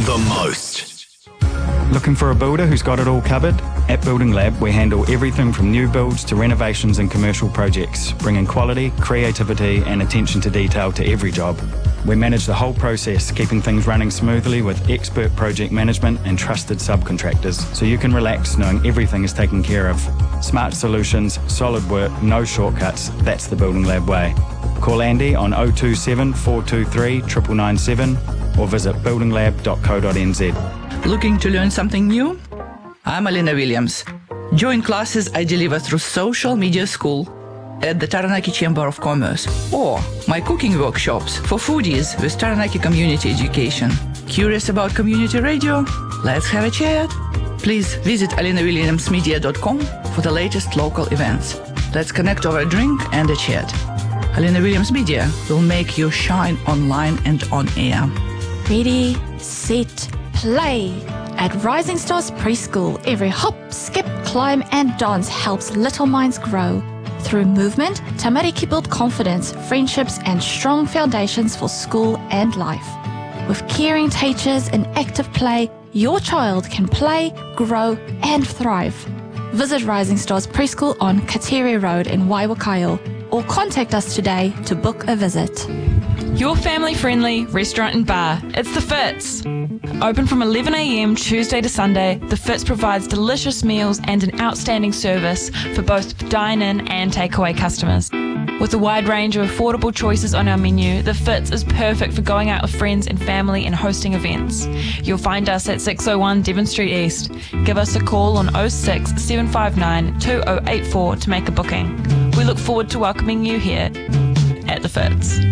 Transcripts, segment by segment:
The Most. Looking for a builder who's got it all covered? At Building Lab, we handle everything from new builds to renovations and commercial projects, bringing quality, creativity and attention to detail to every job. We manage the whole process, keeping things running smoothly with expert project management and trusted subcontractors, so you can relax knowing everything is taken care of. Smart solutions, solid work, no shortcuts. That's the Building Lab way. Call Andy on 027 423 997 or visit buildinglab.co.nz. Looking to learn something new? I'm Alina Williams. Join classes I deliver through Social Media School at the Taranaki Chamber of Commerce, or my cooking workshops for foodies with Taranaki Community Education. Curious about community radio? Let's have a chat. Please visit alinawilliamsmedia.com for the latest local events. Let's connect over a drink and a chat. Alina Williams Media will make you shine online and on air. Ready, set, play. At Rising Stars Preschool, every hop, skip, climb and dance helps little minds grow. Through movement, Tamariki build confidence, friendships and strong foundations for school and life. With caring teachers and active play, your child can play, grow and thrive. Visit Rising Stars Preschool on Kateri Road in Waiwakaio or contact us today to book a visit. Your family-friendly restaurant and bar, it's The Fitz. Open from 11 a.m. Tuesday to Sunday, The Fitz provides delicious meals and an outstanding service for both dine-in and takeaway customers. With a wide range of affordable choices on our menu, The Fitz is perfect for going out with friends and family and hosting events. You'll find us at 601 Devon Street East. Give us a call on 06 759 2084 to make a booking. We look forward to welcoming you here at The Fitz.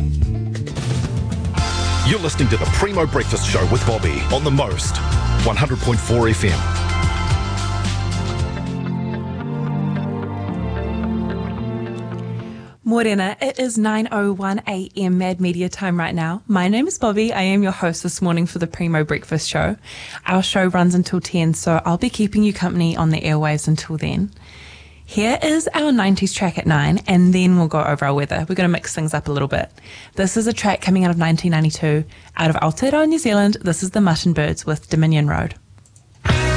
You're listening to the Primo Breakfast Show with Bobby on The Most, 100.4 FM. Morena, it is 9:01 a.m. Mad Media time right now. My name is Bobby. I am your host this morning for the Primo Breakfast Show. Our show runs until 10, so I'll be keeping you company on the airwaves until then. Here is our 90s track at 9, and then we'll go over our weather. We're going to mix things up a little bit. This is a track coming out of 1992, out of Aotearoa, New Zealand. This is the Mutton Birds with Dominion Road.